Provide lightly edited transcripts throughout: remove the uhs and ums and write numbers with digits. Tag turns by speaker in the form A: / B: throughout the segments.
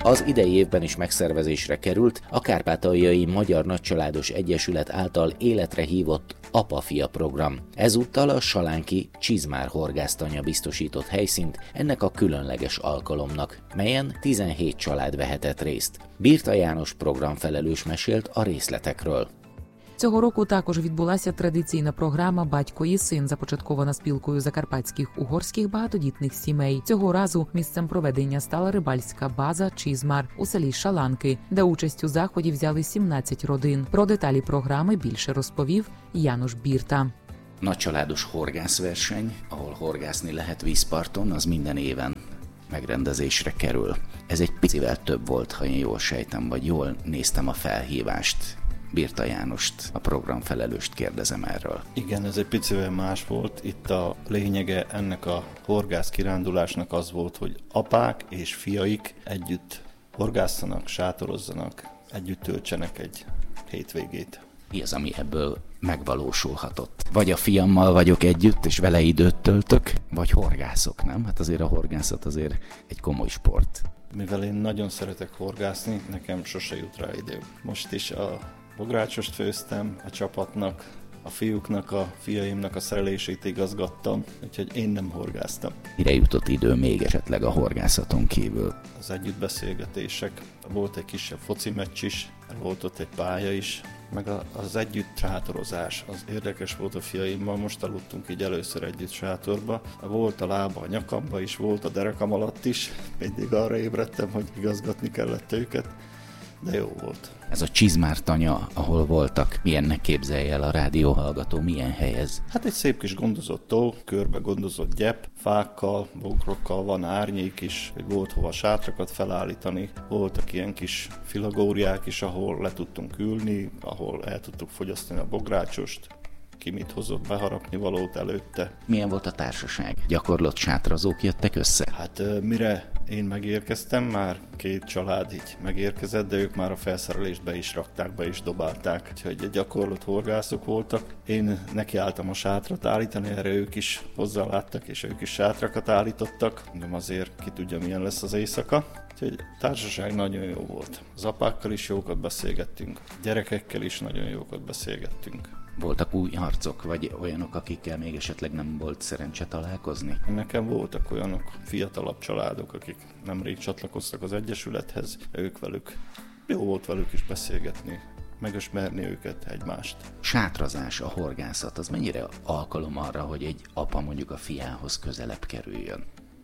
A: Az idei évben is megszervezésre került a Kárpátaljai Magyar Nagycsaládos Egyesület által életre hívott Apa-fia program. Ezúttal a salánki Csizmár horgásztanya biztosított helyszínt ennek a különleges alkalomnak, melyen 17 család vehetett részt. Birta János programfelelős mesélt a részletekről.
B: Цього року також відбулася традиційна програма «Батько і син», започаткована спілкою закарпатських угорських багатодітних сімей. Цього разу місцем проведення стала рибальська база «Csizmár» у селі Шаланки, де участь у заході взяли 17 родин. Про деталі програми більше розповів János Birta.
A: Nagycsaládos horgászverseny, ahol horgászni lehet vízparton, az minden éven megrendezésre kerül. Ez egy picivel több volt, ha én jól sejtem, vagy jól néztem a felhívást. Birta Jánost, a programfelelőst kérdezem erről.
C: Igen, ez egy picivel más volt. Itt a lényege ennek a horgász kirándulásnak az volt, hogy apák és fiaik együtt horgászanak, sátorozzanak, együtt töltsenek egy hétvégét.
A: Mi az, ami ebből megvalósulhatott? Vagy a fiammal vagyok együtt, és vele időt töltök, vagy horgászok, nem? Hát azért a horgászat azért egy komoly sport.
C: Mivel én nagyon szeretek horgászni, nekem sose jut rá idő. Most is a bográcsost főztem a csapatnak, a fiúknak, a fiaimnak a szerelését igazgattam, úgyhogy én nem horgáztam.
A: Mire jutott idő még esetleg a horgászaton kívül?
C: Az együttbeszélgetések, volt egy kisebb foci meccs is, volt ott egy pálya is, meg az együtt sátorozás, az érdekes volt a fiaimmal, most aludtunk így először együtt sátorba. Volt a lába a nyakamba is, volt a derekam alatt is, mindig arra ébredtem, hogy igazgatni kellett őket, de jó volt.
A: Ez a Csizmár tanya, ahol voltak, milyennek képzelje el a rádióhallgató, milyen hely ez?
C: Hát egy szép kis gondozott tó, körbe gondozott gyep, fákkal, bokrokkal, van árnyék is, hogy volt hova sátrakat felállítani, voltak ilyen kis filagóriák is, ahol le tudtunk ülni, ahol el tudtuk fogyasztani a bográcsost, ki mit hozott beharapni valót előtte.
A: Milyen volt a társaság? Gyakorlott sátrazók jöttek össze?
C: Hát mire én megérkeztem, már 2 család így megérkezett, de ők már a felszerelést be is rakták, be is dobálták. Úgyhogy gyakorlott horgászok voltak. Én nekiálltam a sátrat állítani, erre ők is hozzáláttak, és ők is sátrakat állítottak. De azért ki tudja, milyen lesz az éjszaka. Úgyhogy a társaság nagyon jó volt. Az apákkal is jókat beszélgettünk, gyerekekkel is nagyon jókat beszélgettünk.
A: Voltak új arcok, vagy olyanok, akikkel még esetleg nem volt szerencse találkozni?
C: Nekem voltak olyanok fiatalabb családok, akik nemrég csatlakoztak az Egyesülethez, ők velük. Jó volt velük is beszélgetni, megismerni őket, egymást.
A: Sátrazás, a horgászat, az mennyire alkalom arra, hogy egy apa mondjuk a fiához közelebb kerüljön?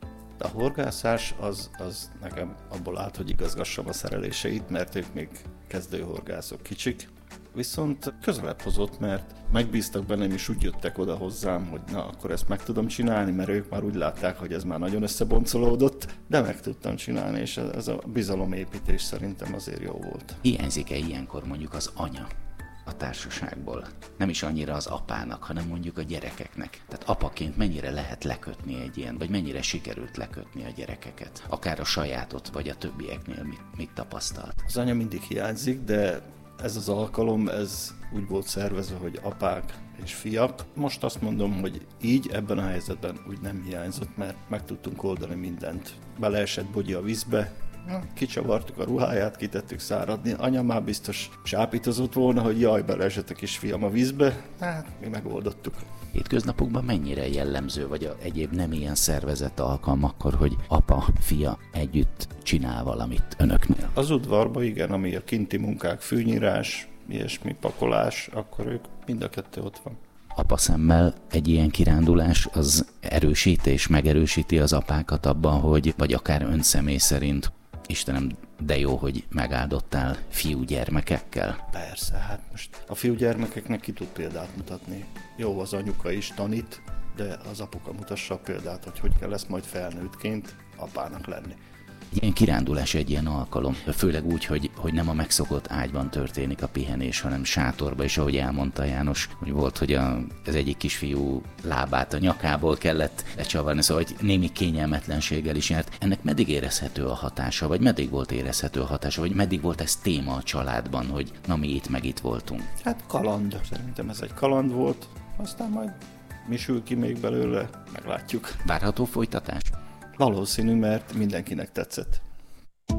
C: A horgászás az nekem abból állt, hogy igazgassam a szereléseit, mert ők még kezdő horgászok, kicsik. Viszont közelebb hozott, mert megbíztak bennem, és úgy jöttek oda hozzám, hogy na, akkor ezt meg tudom csinálni, mert ők már úgy látták, hogy ez már nagyon összeboncolódott, de meg tudtam csinálni, és ez a bizalomépítés szerintem azért jó volt.
A: Hiányzik-e ilyenkor mondjuk az anya a társaságból? Nem is annyira az apának, hanem mondjuk a gyerekeknek. Tehát apaként mennyire lehet lekötni egy ilyen, vagy mennyire sikerült lekötni a gyerekeket? Akár a sajátot, vagy a többieknél mit tapasztalt?
C: Az anya mindig hiányzik, de ez az alkalom, ez úgy volt szervezve, hogy apák és fiak. Most azt mondom, hogy így ebben a helyzetben úgy nem hiányzott, mert meg tudtunk oldani mindent. Beleesett Bogyi a vízbe, kicsavartuk a ruháját, kitettük száradni. Anya már biztos sápítozott volna, hogy jaj, beleesett a kisfiam a vízbe. Hát, mi megoldottuk.
A: Hétköznapokban mennyire jellemző, vagy egyéb nem ilyen szervezett alkalmakkor, hogy apa, fia együtt csinál valamit önöknél?
C: Az udvarban igen, ami a kinti munkák, fűnyírás, ilyesmi, pakolás, akkor ők mind a kettő ott van.
A: Apa szemmel egy ilyen kirándulás az erősíti és megerősíti az apákat abban, hogy, vagy akár ön személy szerint, Istenem, de jó, hogy megáldottál fiúgyermekekkel?
C: Persze, hát most a fiúgyermekeknek ki tud példát mutatni. Jó, az anyuka is tanít, de az apuka mutassa a példát, hogy kell ezt majd felnőttként apának lenni.
A: Egy ilyen kirándulás, egy ilyen alkalom, főleg úgy, hogy nem a megszokott ágyban történik a pihenés, hanem sátorba, és ahogy elmondta János, hogy volt, hogy az egyik kisfiú lábát a nyakából kellett lecsavarni, szóval hogy némi kényelmetlenséggel is járt. Ennek meddig érezhető a hatása, vagy meddig volt érezhető a hatása, vagy meddig volt ez téma a családban, hogy na mi itt meg itt voltunk?
C: Hát kaland, szerintem ez egy kaland volt, aztán majd mi sül ki még belőle, meglátjuk.
A: Várható folytatás?
C: Valószínű, mert mindenkinek tetszett.